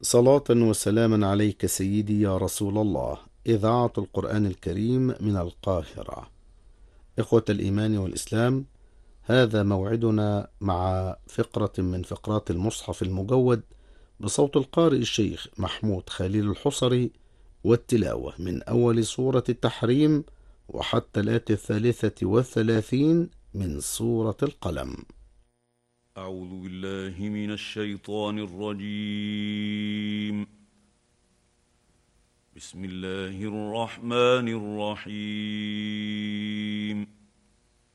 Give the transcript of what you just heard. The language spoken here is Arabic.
صلاة وسلاما عليك سيدي يا رسول الله. إذاعة القرآن الكريم من القاهرة. إخوة الإيمان والإسلام، هذا موعدنا مع فقرة من فقرات المصحف المجود بصوت القارئ الشيخ محمود خليل الحصري، والتلاوة من أول سورة التحريم وحتى الآية 33 من سورة القلم. أعوذ بالله من الشيطان الرجيم. بسم الله الرحمن الرحيم.